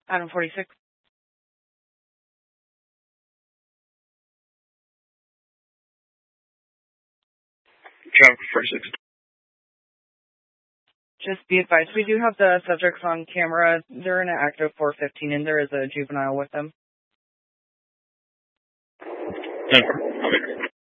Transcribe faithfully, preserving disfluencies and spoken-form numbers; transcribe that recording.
Item forty-six. Traffic forty-six. Just be advised, we do have the subjects on camera. They're in an active four fifteen, and there is a juvenile with them. ten